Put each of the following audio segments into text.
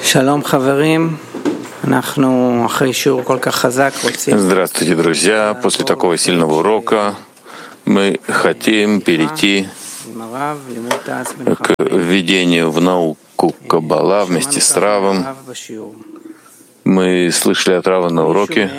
Здравствуйте, друзья! После такого сильного урока мы хотим перейти к введению в науку Каббала вместе с Равом. Мы слышали от Рава на уроке,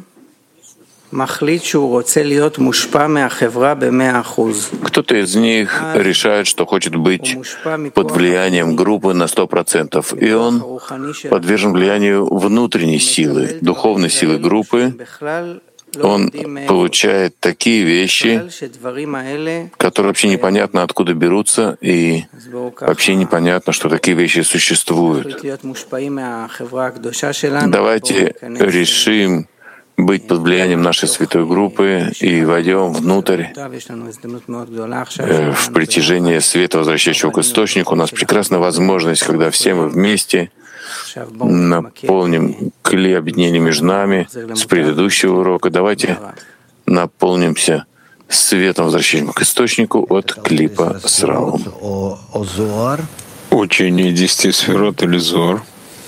кто-то из них решает, что хочет быть под влиянием группы на 100%, и он подвержен влиянию внутренней силы, духовной силы группы. Он получает такие вещи, которые вообще непонятно откуда берутся, и вообще непонятно, что такие вещи существуют. Давайте решим быть под влиянием нашей святой группы и войдем внутрь в притяжение света, возвращающего к источнику. У нас прекрасная возможность, когда все мы вместе наполним кли объединения между нами с предыдущего урока. Давайте наполнимся светом, возвращающим к источнику от клипа с Равом. Учение 10 сферот или Зор.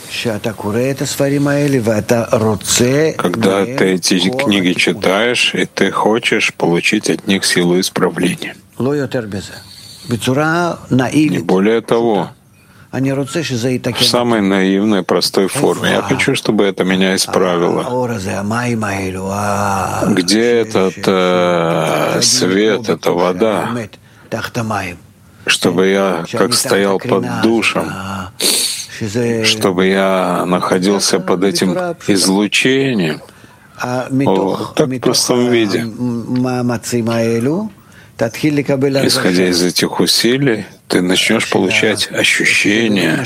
Когда ты эти книги читаешь, и ты хочешь получить от них силу исправления. Не более того, в самой наивной, простой форме. Я хочу, чтобы это меня исправило. Где этот свет, эта вода, чтобы я как стоял под душем, чтобы я находился под этим излучением, так в простом виде. Исходя из этих усилий, ты начнешь получать ощущение,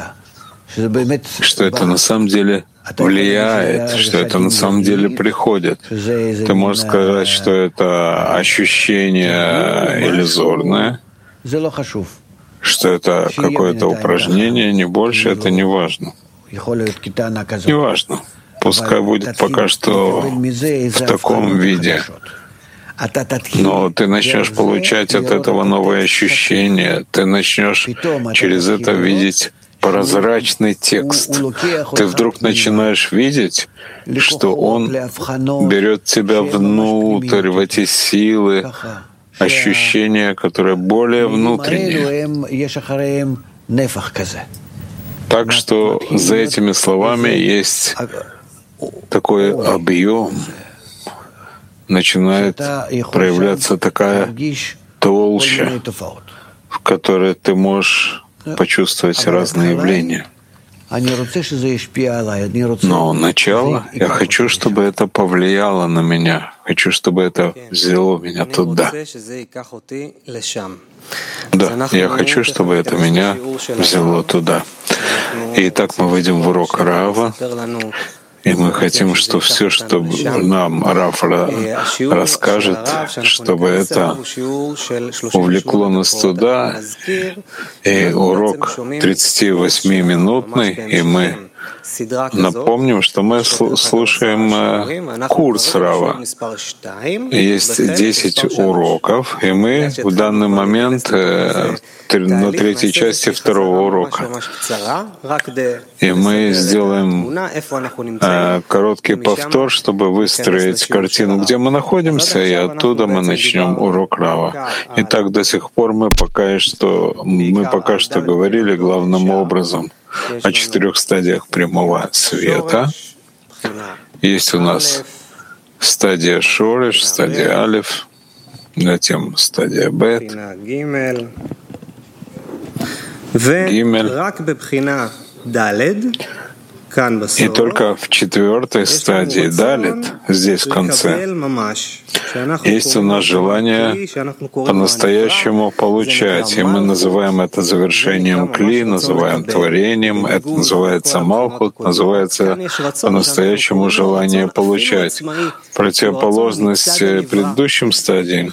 что это на самом деле влияет, что это на самом деле приходит. Ты можешь сказать, что это ощущение иллюзорное, что это какое-то упражнение, не больше, это не важно. Не важно. Пускай будет пока что в таком виде. Но ты начнешь получать от этого новые ощущения, ты начнешь через это видеть прозрачный текст. Ты вдруг начинаешь видеть, что он берет тебя внутрь, в эти силы, ощущения, которые более внутренние. Так что за этими словами есть такой объем, начинает проявляться такая толща, в которой ты можешь почувствовать разные явления. Но начало, я хочу, чтобы это повлияло на меня. Хочу, чтобы это взяло меня туда. Да, я хочу, чтобы это меня взяло туда. И так мы выйдем в урок Рава. И мы хотим, что все, что нам Рав расскажет, чтобы это увлекло нас туда. И урок 38-минутный, и мы напомним, что мы слушаем курс Рава. Есть 10 уроков, и мы в данный момент на третьей части второго урока. И мы сделаем короткий повтор, чтобы выстроить картину, где мы находимся, и оттуда мы начнем урок Рава. Итак, до сих пор мы пока что говорили главным образом о 4 стадиях прямого света. Есть у нас стадия Шореш, стадия Алеф, затем стадия Бет, Гимель. И только в 4 стадии Далит, здесь в конце, есть у нас желание по-настоящему получать. И мы называем это завершением кли, называем творением, это называется малхут, называется по-настоящему желание получать. Противоположность предыдущим стадиям.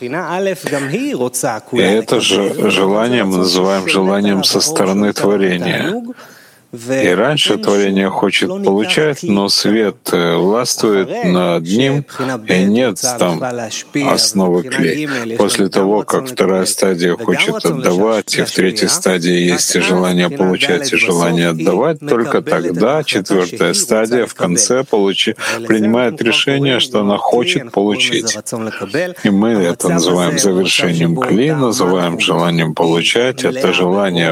И это же желание мы называем желанием со стороны творения. И раньше творение хочет получать, но свет властвует над ним, и нет там основы клей. После того, как вторая стадия хочет отдавать, и в третьей стадии есть и желание получать, и желание отдавать, только тогда четвертая стадия в конце принимает решение, что она хочет получить. И мы это называем завершением кли, называем желанием получать. Это желание